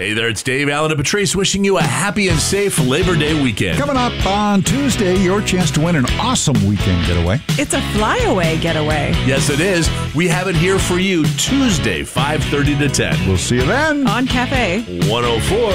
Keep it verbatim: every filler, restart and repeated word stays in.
Hey there, it's Dave, Alan, and Patrice wishing you a happy and safe Labor Day weekend. Coming up on Tuesday, your chance to win an awesome weekend getaway. It's a flyaway getaway. Yes, it is. We have it here for you Tuesday, five thirty to ten. We'll see you then. On Cafe one oh four